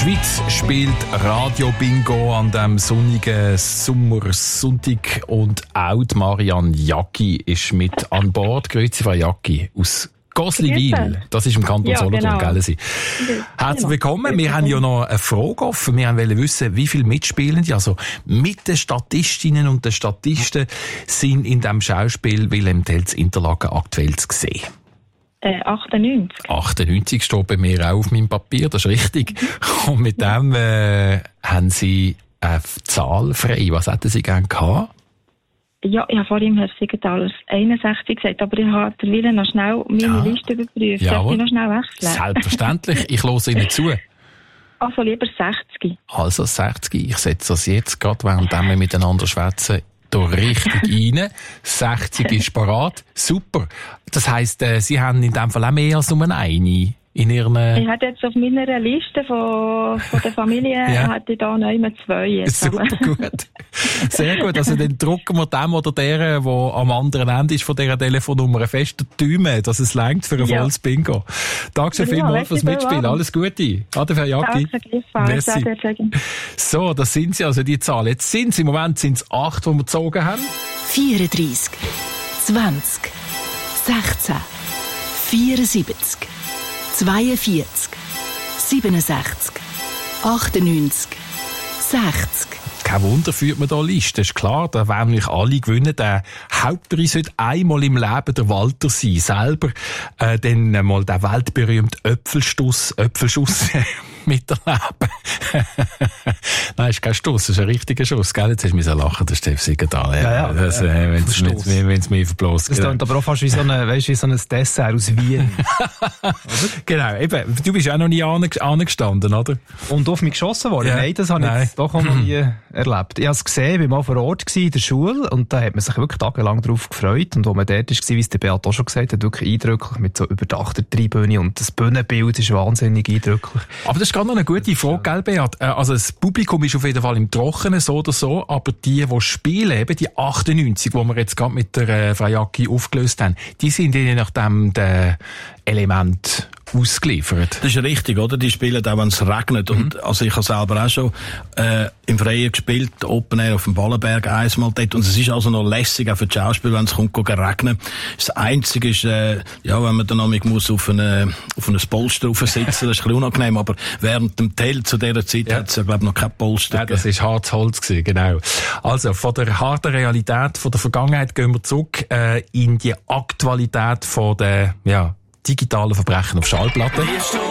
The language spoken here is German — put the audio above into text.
Schweiz spielt Radio Bingo an diesem sonnigen Sommersonntag und auch Marianne Jacki ist mit an Bord. Grüezi, Frau Jacki, aus Gosliwil. Das ist im Kanton Solothurn, gell? Herzlich willkommen. Wir haben ja noch eine Frage offen. Wir wollen wissen, wie viele Mitspielende, also mit den Statistinnen und den Statisten, sind in diesem Schauspiel Wilhelm Tell zu Interlaken aktuell zu sehen. 98. 98 steht bei mir auch auf meinem Papier, das ist richtig. Und mit dem haben Sie eine Zahl frei. Was hätten Sie gerne gehabt? Ja, ich habe vorhin Herr Siegenthaler 61 gesagt, aber ich habe der Wille noch schnell meine Liste überprüft. Darf ich noch schnell wechseln? Selbstverständlich, ich höre Ihnen zu. Also lieber 60. Also 60, ich setze das jetzt gerade, während wir miteinander schwätzen, da richtig rein. 60 ist parat. Super. Das heisst, Sie haben in dem Fall auch mehr als nur eine in Ihren... Ich hatte jetzt auf meiner Liste von der Familie hatte ich da noch immer 2 jetzt. Super gut. Sehr gut. Also dann drucken wir dem oder der am anderen Ende ist von dieser Telefonnummer einen festen Daumen, dass es reicht für ein volles Bingo. Danke vielmals fürs Mitspielen. Alles Gute. Ade, Frau Jacki. Danke. So, das sind sie, also die Zahlen. Jetzt sind es im Moment 8, die wir gezogen haben. 34, 20, 16, 74, 42, 67, 98, 60. Kein Wunder führt man da Liste, ist klar, da werden nämlich alle gewinnen. Der Hauptpreis sollte einmal im Leben der Walter sein, selber dann mal den weltberühmten Äpfelschuss miterleben. Nein, ist kein Stuss, das ist ein richtiger Schuss, gell? Jetzt hast du mich lachen, der Steff Siegenthaler. Ja. Wenn es mich verblasst. Das klingt aber auch fast wie so ein Dessert aus Wien. Genau, eben, du bist auch noch nie angestanden, oder? Und auf mich geschossen worden? Ja. Nein, das habe ich jetzt doch noch nie erlebt. Ich habe es gesehen, ich war mal vor Ort in der Schule und da hat man sich wirklich tagelang drauf gefreut. Und wo man dort war, wie es der Beat auch schon gesagt hat, wirklich eindrücklich mit so überdachter Tribüne und das Bühnenbild ist wahnsinnig eindrücklich. Aber das ist gerade noch eine gute Frage, gell, Beat? Also das Publikum ist auf jeden Fall im Trockenen, so oder so, aber die spielen, eben die 98, die wir jetzt gerade mit der Frau Jacki aufgelöst haben, die sind je nachdem den Element ausgeliefert. Das ist richtig, oder? Die spielen auch, wenn es regnet. Und, also ich habe selber auch schon im Freien gespielt, Open Air auf dem Ballenberg einmal dort. Und es ist also noch lässig, auch für die Schauspieler, wenn es kommt, regnen. Das Einzige ist, wenn man dann noch muss auf einem Polster sitzen, das ist ein bisschen unangenehm. Aber während dem Tell zu dieser Zeit hat es ja, glaube ich, noch kein Polster gegeben. Das ist hartes Holz gewesen, genau. Also, von der harten Realität, von der Vergangenheit gehen wir zurück in die Aktualität von der, digitalen Verbrechen auf Schallplatte.